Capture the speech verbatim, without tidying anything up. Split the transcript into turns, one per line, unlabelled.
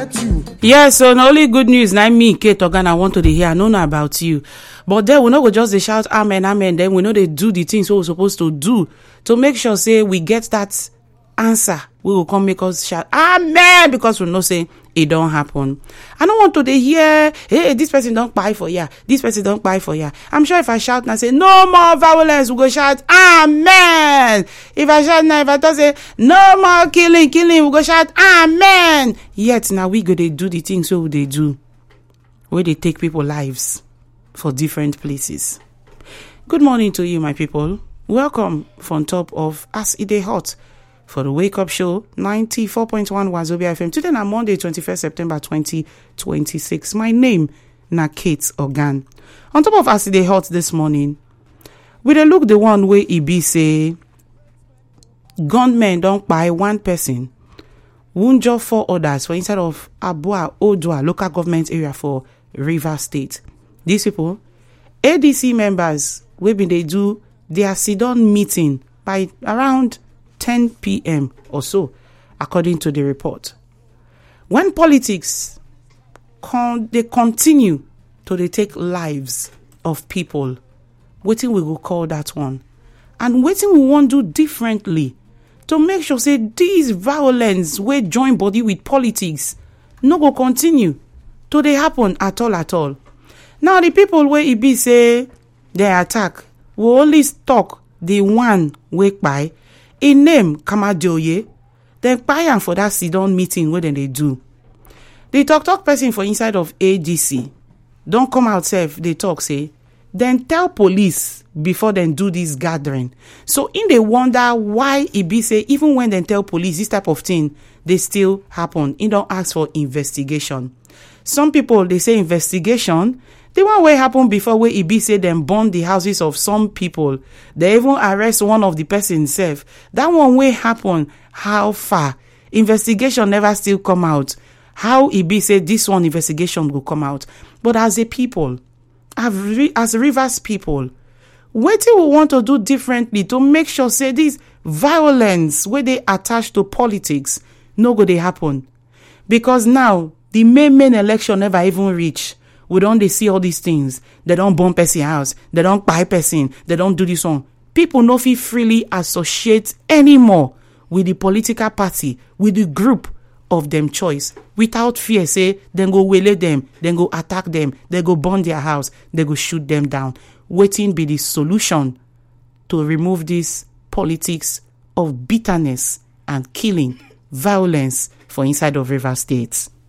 Yes, so not only good news. Now me, Kate Ogan, I want to hear. I know not about you, but then we know we just they shout amen, amen. Then we know they do the things what we're supposed to do to make sure say we get that answer. We will come make us shout amen because we know say it don't happen. I don't want to they hear. Hey, this person don't buy for ya. This person don't buy for ya. I'm sure if I shout and I say no more violence, we go shout amen. If I shout now, if I don't say no more killing, killing, we go shout amen. Yet now we go they do the things so they do, where they take people lives for different places. Good morning to you, my people. Welcome from top of As It Dey Hot for the Wake Up Show, ninety-four point one Wazobia F M. Today na Monday, twenty-first September twenty twenty-six. My name na Kate Ogan. On top of As It Dey Hot this morning, we dey look the one way e be say gunmen don't buy one person, wunjure four others for inside of Abua Odua local government area for Rivers State. These people, A D C members, we been they do their sit-down meeting by around ten p.m. or so, according to the report. When politics con- they continue to they take lives of people, waiting we will call that one, and waiting we want to do differently to make sure say these violence will join body with politics no go continue to they happen at all at all. Now the people where it be say they attack will only talk the one wake by in name Kamadoye, then buy am for that sit-down meeting where then they do. The talk talk person for inside of A D C don't come out self, they talk say, then tell police before then do this gathering. So in they wonder why it be say even when they tell police this type of thing, they still happen. It don't ask for investigation. Some people they say investigation. The one way happen before where E B say them burn the houses of some people. They even arrest one of the person self. That one way happen. How far? Investigation never still come out. How E B say this one investigation will come out. But as a people, as Rivers people, what do we want to do differently to make sure say this violence where they attach to politics no go they happen? Because now the main main election never even reach. We don't they see all these things. They don't burn person house. They don't buy person. They don't do this one. People no feel freely associate anymore with the political party, with the group of them choice, without fear. Say then go waylay them, then go attack them, they go burn their house, they go shoot them down. Waiting be the solution to remove this politics of bitterness and killing, violence for inside of Rivers State.